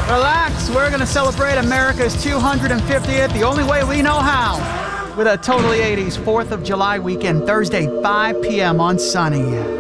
Relax, we're going to celebrate America's 250th the only way we know how, with a totally 80s 4th of July weekend, Thursday, 5 p.m. on Sunny.